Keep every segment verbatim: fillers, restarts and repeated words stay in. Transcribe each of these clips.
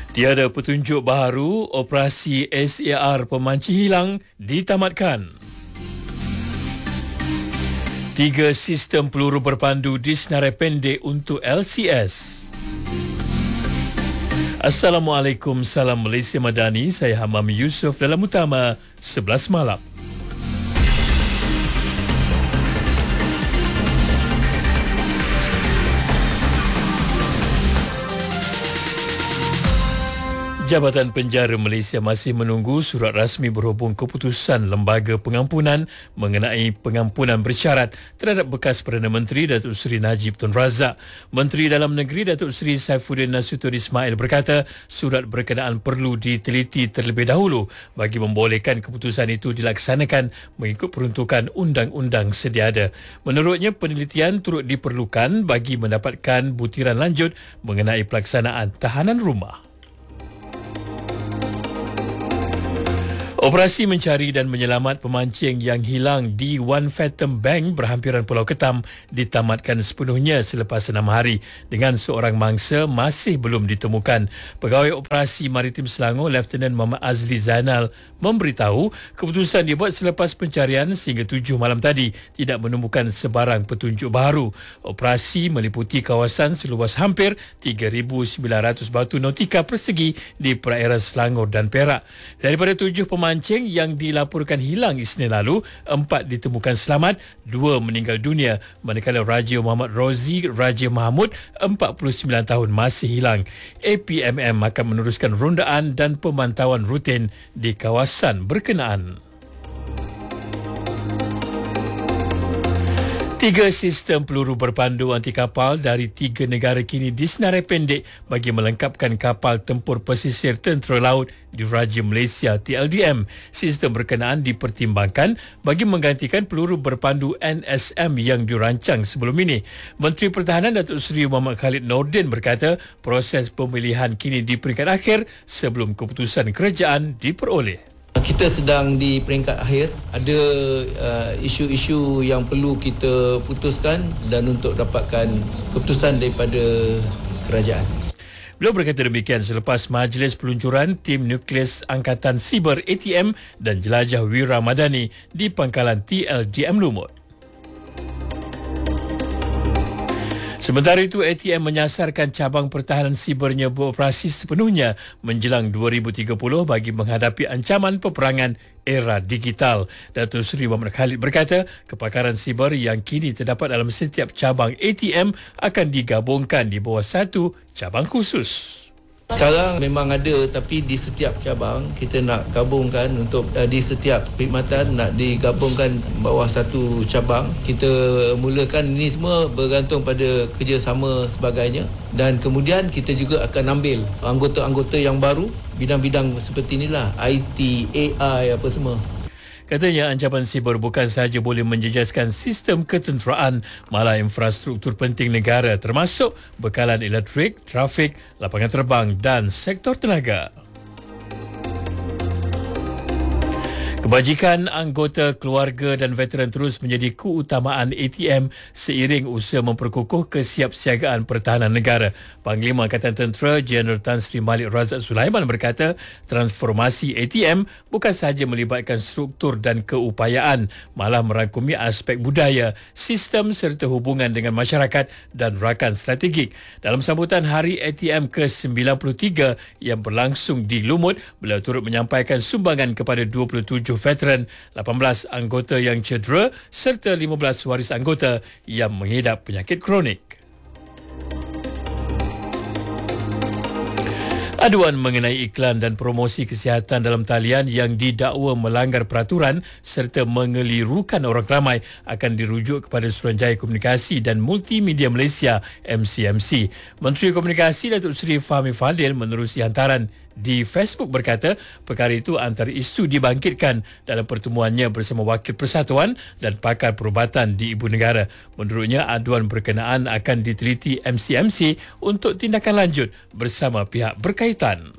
Tiada petunjuk baru, operasi S A R pemancing hilang ditamatkan. Tiga sistem peluru berpandu di senarai pendek untuk L C S. Assalamualaikum, salam Malaysia Madani. Saya Hamam Yusof dalam Utama sebelas malam. Jabatan Penjara Malaysia masih menunggu surat rasmi berhubung keputusan Lembaga Pengampunan mengenai pengampunan bersyarat terhadap bekas Perdana Menteri Datuk Seri Najib Tun Razak. Menteri Dalam Negeri Datuk Seri Saifuddin Nasution Ismail berkata surat berkenaan perlu diteliti terlebih dahulu bagi membolehkan keputusan itu dilaksanakan mengikut peruntukan undang-undang sedia ada. Menurutnya, penelitian turut diperlukan bagi mendapatkan butiran lanjut mengenai pelaksanaan tahanan rumah. Operasi mencari dan menyelamat pemancing yang hilang di One Fathom Bank berhampiran Pulau Ketam ditamatkan sepenuhnya selepas enam hari dengan seorang mangsa masih belum ditemukan. Pegawai Operasi Maritim Selangor, Lieutenant Muhammad Azli Zainal memberitahu keputusan dibuat selepas pencarian sehingga tujuh malam tadi tidak menemukan sebarang petunjuk baru. Operasi meliputi kawasan seluas hampir tiga ribu sembilan ratus batu nautika persegi di perairan Selangor dan Perak. Daripada tujuh pemancing Pemancing yang dilaporkan hilang Isnin lalu, empat ditemukan selamat, dua meninggal dunia, manakala Raja Muhammad Rozi Raja Mahmud, empat puluh sembilan tahun, masih hilang. A P M M akan meneruskan rondaan dan pemantauan rutin di kawasan berkenaan. Tiga sistem peluru berpandu anti kapal dari tiga negara kini disenarai pendek bagi melengkapkan kapal tempur pesisir tentera laut di Raja Malaysia T L D M. Sistem berkenaan dipertimbangkan bagi menggantikan peluru berpandu N S M yang dirancang sebelum ini. Menteri Pertahanan Datuk Seri Muhammad Khalid Nordin berkata proses pemilihan kini di peringkat akhir sebelum keputusan kerajaan diperoleh. Kita sedang di peringkat akhir, ada uh, isu-isu yang perlu kita putuskan dan untuk dapatkan keputusan daripada kerajaan. Beliau berkata demikian selepas majlis peluncuran tim nukleus Angkatan Siber A T M dan Jelajah Wira Madani di pangkalan T L D M Lumut. Sementara itu, A T M menyasarkan cabang pertahanan sibernya beroperasi sepenuhnya menjelang dua ribu tiga puluh bagi menghadapi ancaman peperangan era digital. Datuk Seri Muhammad Khalid berkata, kepakaran siber yang kini terdapat dalam setiap cabang A T M akan digabungkan di bawah satu cabang khusus. Sekarang memang ada, tapi di setiap cabang kita nak gabungkan untuk uh, di setiap perkhidmatan nak digabungkan bawah satu cabang. Kita mulakan ini semua bergantung pada kerjasama sebagainya, dan kemudian kita juga akan ambil anggota-anggota yang baru bidang-bidang seperti inilah, I T, A I, apa semua. Katanya ancaman siber bukan sahaja boleh menjejaskan sistem ketenteraan, malah infrastruktur penting negara termasuk bekalan elektrik, trafik, lapangan terbang dan sektor tenaga. Kebajikan anggota keluarga dan veteran terus menjadi keutamaan A T M seiring usaha memperkukuh kesiapsiagaan pertahanan negara. Panglima Angkatan Tentera Jeneral Tan Sri Malik Razak Sulaiman berkata transformasi A T M bukan sahaja melibatkan struktur dan keupayaan, malah merangkumi aspek budaya, sistem serta hubungan dengan masyarakat dan rakan strategik. Dalam sambutan Hari A T M ke sembilan puluh tiga yang berlangsung di Lumut, beliau turut menyampaikan sumbangan kepada dua puluh tujuh veteran, lapan belas anggota yang cedera serta lima belas waris anggota yang mengidap penyakit kronik. Aduan mengenai iklan dan promosi kesihatan dalam talian yang didakwa melanggar peraturan serta mengelirukan orang ramai akan dirujuk kepada Suruhanjaya Komunikasi dan Multimedia Malaysia M C M C. Menteri Komunikasi Datuk Seri Fahmi Fadil menerusi hantaran di Facebook berkata perkara itu antara isu dibangkitkan dalam pertemuannya bersama Wakil Persatuan dan pakar perubatan di Ibu Negara. Menurutnya, aduan berkenaan akan diteliti M C M C untuk tindakan lanjut bersama pihak berkaitan.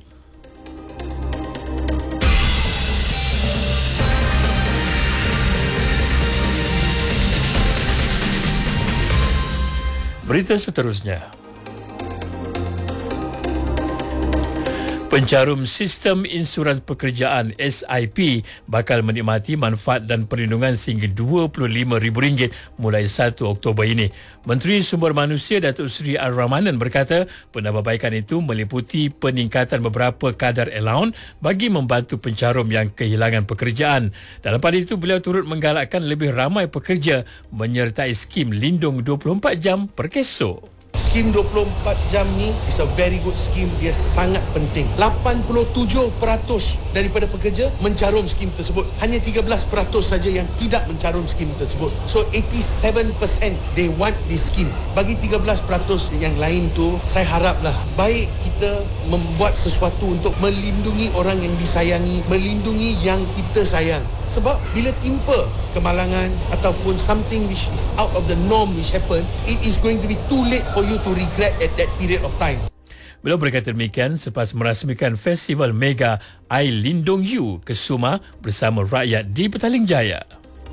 Berita seterusnya. Pencarum Sistem Insurans Pekerjaan S I P bakal menikmati manfaat dan perlindungan sehingga dua puluh lima ribu ringgit mulai satu Oktober ini. Menteri Sumber Manusia Datuk Seri Ar-Rahmanan berkata penambahbaikan itu meliputi peningkatan beberapa kadar allowance bagi membantu pencarum yang kehilangan pekerjaan. Dalam pada itu, beliau turut menggalakkan lebih ramai pekerja menyertai skim lindung dua puluh empat jam per kesok. Skim dua puluh empat jam ni is a very good scheme. Dia sangat penting. lapan puluh tujuh peratus daripada pekerja mencarum skim tersebut. Hanya tiga belas peratus saja yang tidak mencarum skim tersebut. So eighty-seven percent they want this scheme. Bagi tiga belas peratus yang lain tu, saya haraplah baik kita membuat sesuatu untuk melindungi orang yang disayangi, melindungi yang kita sayang. Sebab bila timpa kemalangan ataupun something which is out of the norm which happen, it is going to be too late for you to regret at that period of time. Beliau berkata demikian selepas merasmikan Festival Mega I Lindung You ke Suma bersama rakyat di Petaling Jaya.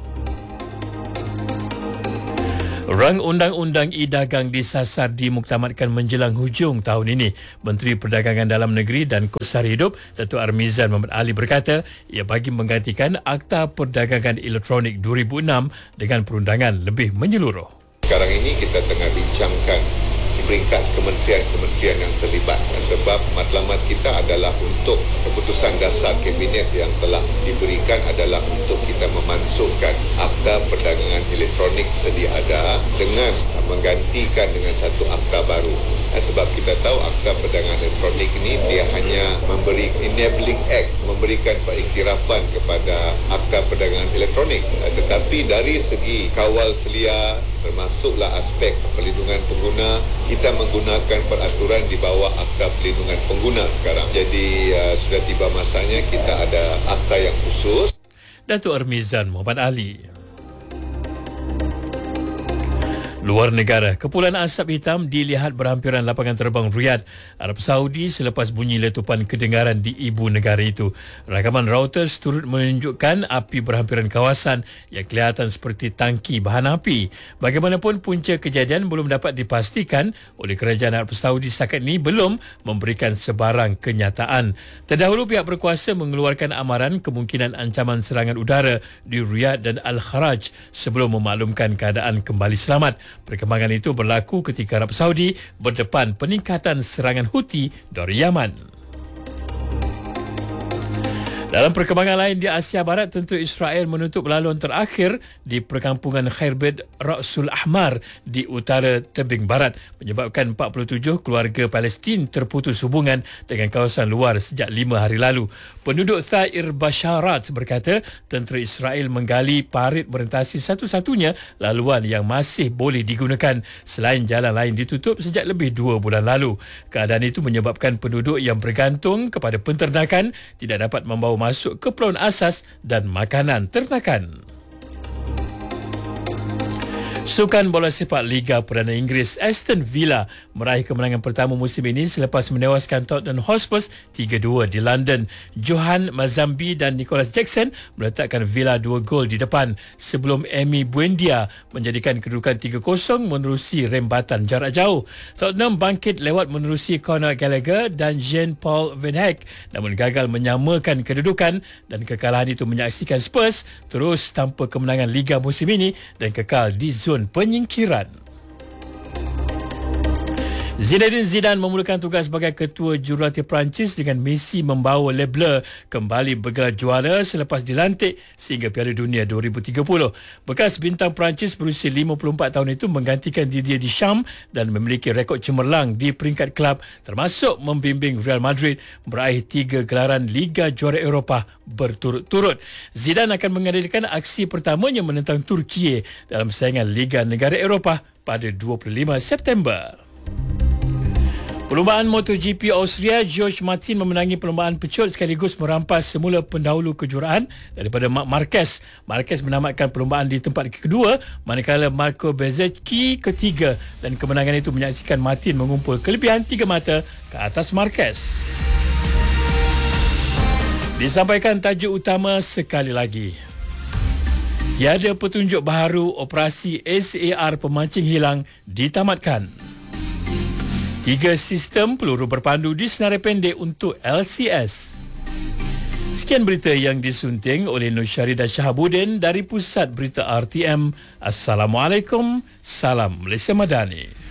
Rang undang-undang e-dagang disasar dimuktamadkan menjelang hujung tahun ini. Menteri Perdagangan Dalam Negeri dan Kos Sara Hidup, Datuk Armizan Mohamed Ali berkata ia bagi menggantikan Akta Perdagangan Elektronik dua ribu enam dengan perundangan lebih menyeluruh. Sekarang ini kita tengah bincangkan di peringkat kementerian-kementerian yang terlibat, sebab matlamat kita adalah untuk keputusan dasar kabinet yang telah diberikan adalah untuk kita memansuhkan Akta Perdagangan Elektronik sedia ada dengan menggantikan dengan satu akta baru. Sebab kita tahu Akta Perdagangan Elektronik ini dia hanya memberi enabling act, memberikan periktirafan kepada Akta Perdagangan Elektronik, tetapi dari segi kawal selia termasuklah aspek perlindungan pengguna, kita menggunakan peraturan di bawah Akta Perlindungan Pengguna sekarang. Jadi uh, sudah tiba masanya kita ada akta yang khusus. Datuk Armizan Mohamed Ali. Luar negara, kepulan asap hitam dilihat berhampiran lapangan terbang Riyadh, Arab Saudi selepas bunyi letupan kedengaran di ibu negara itu. Rakaman Reuters turut menunjukkan api berhampiran kawasan yang kelihatan seperti tangki bahan api. Bagaimanapun, punca kejadian belum dapat dipastikan oleh kerajaan Arab Saudi setakat ini belum memberikan sebarang kenyataan. Terdahulu pihak berkuasa mengeluarkan amaran kemungkinan ancaman serangan udara di Riyadh dan Al-Kharaj sebelum memaklumkan keadaan kembali selamat. Perkembangan itu berlaku ketika Arab Saudi berdepan peningkatan serangan Houthi dari Yaman. Dalam perkembangan lain di Asia Barat, tentera Israel menutup laluan terakhir di perkampungan Khairbet Ra'sul Ahmar di utara tebing barat, menyebabkan empat puluh tujuh keluarga Palestin terputus hubungan dengan kawasan luar sejak lima hari lalu. Penduduk Thair Basharat berkata tentera Israel menggali parit merentasi satu-satunya laluan yang masih boleh digunakan selain jalan lain ditutup sejak lebih dua bulan lalu. Keadaan itu menyebabkan penduduk yang bergantung kepada penternakan tidak dapat membawa masuk keperluan asas dan makanan ternakan. Sukan bola sepak Liga Perdana Inggeris, Aston Villa meraih kemenangan pertama musim ini selepas menewaskan Tottenham Hotspur tiga dua di London. Johan Mazambi dan Nicholas Jackson meletakkan Villa dua gol di depan sebelum Emi Buendia menjadikan kedudukan tiga kosong menerusi rembatan jarak jauh. Tottenham bangkit lewat menerusi Conor Gallagher dan Jean-Paul Van Hecke namun gagal menyamakan kedudukan, dan kekalahan itu menyaksikan Spurs terus tanpa kemenangan Liga musim ini dan kekal di zon penyingkiran. Zinedine Zidane memulakan tugas sebagai ketua jurulatih Perancis dengan misi membawa Les Bleus kembali bergelar juara selepas dilantik sehingga Piala Dunia dua ribu tiga puluh. Bekas bintang Perancis berusia lima puluh empat tahun itu menggantikan Didier Deschamps dan memiliki rekod cemerlang di peringkat kelab, termasuk membimbing Real Madrid meraih tiga gelaran Liga Juara Eropah berturut-turut. Zidane akan mengadakan aksi pertamanya menentang Turki dalam saingan Liga Negara Eropah pada dua puluh lima September. Perlumbaan MotoGP Austria, George Martin memenangi perlumbaan pecut sekaligus merampas semula pendahulu kejuaraan daripada Marc Marquez. Marquez menamatkan perlumbaan di tempat kedua, manakala Marco Bezzecchi ketiga, dan kemenangan itu menyaksikan Martin mengumpul kelebihan tiga mata ke atas Marquez. Disampaikan tajuk utama sekali lagi. Tiada petunjuk baharu, operasi S A R pemancing hilang ditamatkan. Tiga sistem peluru berpandu di senarai pendek untuk L C S. Sekian berita yang disunting oleh Nur Syaridah Shahabuddin dari Pusat Berita R T M. Assalamualaikum, salam Malaysia Madani.